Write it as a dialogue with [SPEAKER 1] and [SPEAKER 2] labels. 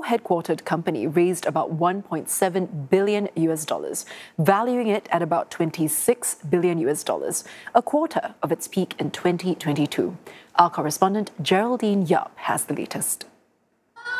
[SPEAKER 1] Singapore-headquartered company raised about $1.7 billion, valuing it at about $26 billion, a quarter of its peak in 2022. Our correspondent Geraldine Yap has the latest.